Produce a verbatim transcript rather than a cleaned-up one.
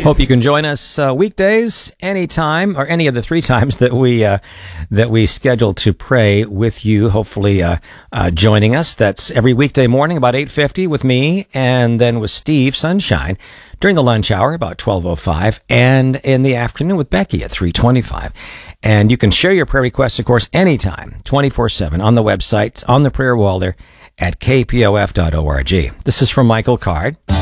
Hope you can join us uh, weekdays, anytime, or any of the three times that we uh, that we schedule to pray with you. Hopefully, uh, uh, joining us. That's every weekday morning about eight fifty with me, and then with Steve Sunshine during the lunch hour about twelve oh five, and in the afternoon with Becky at three twenty-five. And you can share your prayer requests, of course, anytime, twenty-four seven on the website, on the prayer wall there at k p o f dot org. This is from Michael Card.